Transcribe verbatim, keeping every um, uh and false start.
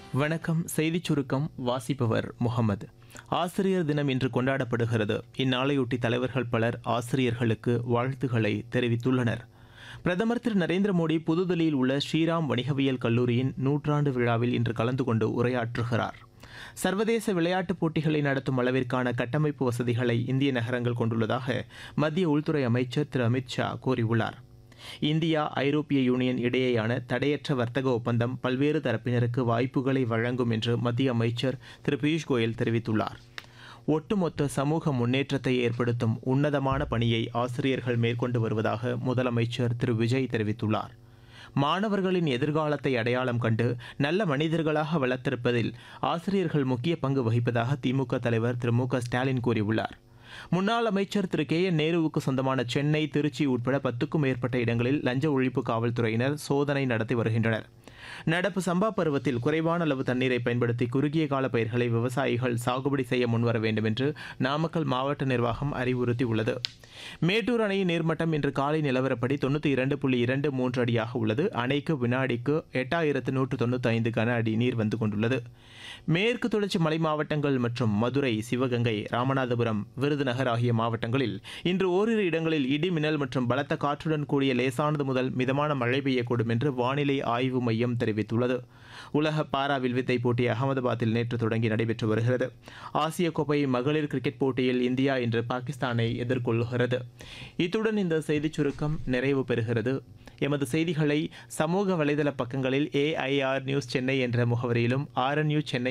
வணக்கம். செய்திச் சுருக்கம் வாசிப்பவர் முகமது. ஆசிரியர் தினம் இன்று கொண்டாடப்படுகிறது. இந்நாளையொட்டி தலைவர்கள் பலர் ஆசிரியர்களுக்கு வாழ்த்துக்களை தெரிவித்துள்ளனர். பிரதமர் திரு நரேந்திர மோடி புதுதில்லியில் உள்ள ஸ்ரீராம் வணிகவியல் கல்லூரியின் நூற்றாண்டு விழாவில் இன்று கலந்து கொண்டு உரையாற்றுகிறார். சர்வதேச விளையாட்டுப் போட்டிகளை நடத்தும் அளவிற்கான கட்டமைப்பு வசதிகளை இந்திய நகரங்கள் கொண்டுள்ளதாக மத்திய உள்துறை அமைச்சர் திரு அமித் ஷா கூறியுள்ளார். இந்தியா ஐரோப்பிய யூனியன் இடையேயான தடையற்ற வர்த்தக ஒப்பந்தம் பல்வேறு தரப்பினருக்கு வாய்ப்புகளை வழங்கும் என்று மத்திய அமைச்சர் திரு பியூஷ் கோயல் தெரிவித்துள்ளார். ஒட்டுமொத்த சமூக முன்னேற்றத்தை ஏற்படுத்தும் உன்னதமான பணியை ஆசிரியர்கள் மேற்கொண்டு வருவதாக முதலமைச்சர் திரு விஜய் தெரிவித்துள்ளார். மாணவர்களின் எதிர்காலத்தை அடையாளம் கண்டு நல்ல மனிதர்களாக வளர்த்திருப்பதில் ஆசிரியர்கள் முக்கிய பங்கு வகிப்பதாக திமுக தலைவர் திரு மு க ஸ்டாலின் கூறியுள்ளார். முன்னாள் அமைச்சர் திரு கே என் நேருவுக்கு சொந்தமான சென்னை, திருச்சி உட்பட பத்துக்கும் மேற்பட்ட இடங்களில் லஞ்ச ஒழிப்பு காவல்துறையினர் சோதனை நடத்தி வருகின்றனர். நடப்பு சம்பா பருவத்தில் குறைவான அளவு தண்ணீரை பயன்படுத்தி குறுகிய கால பயிர்களை விவசாயிகள் சாகுபடி செய்ய முன்வர வேண்டும் என்று நாமக்கல் மாவட்ட நிர்வாகம் அறிவுறுத்தியுள்ளது. மேட்டூர் அணையின் நீர்மட்டம் இன்று காலை நிலவரப்படி தொண்ணூற்றி இரண்டு புள்ளி இரண்டு மூன்று அடியாக உள்ளது. அணைக்கு வினாடிக்கு எட்டாயிரத்து நூற்று தொண்ணூற்றி ஐந்து கன அடி நீர் வந்து கொண்டுள்ளது. மேற்கு தொடர்ச்சி மலை மாவட்டங்கள் மற்றும் மதுரை, சிவகங்கை, ராமநாதபுரம், விருதுநகர் ஆகிய மாவட்டங்களில் இன்று ஓரிரு இடங்களில் இடி மின்னல் மற்றும் பலத்த காற்றுடன் கூடிய லேசானது முதல் மிதமான மழை பெய்யக்கூடும் என்று வானிலை ஆய்வு மையம் தெரிவித்துள்ளது. உலக பாரா வில்வித்தை போட்டி அகமதாபாத்தில் நேற்று தொடங்கி நடைபெற்று வருகிறது. ஆசிய கோப்பை மகளிர் கிரிக்கெட் போட்டியில் இந்தியா இன்று பாகிஸ்தானை எதிர்கொள்கிறது. இத்துடன் இந்த செய்திச் சுருக்கம் நிறைவு பெறுகிறது. எமது செய்திகளை சமூக வலைதள பக்கங்களில் ஏஐஆர் நியூஸ் சென்னை என்ற முகவரியிலும் ஆர்என்யூ சென்னை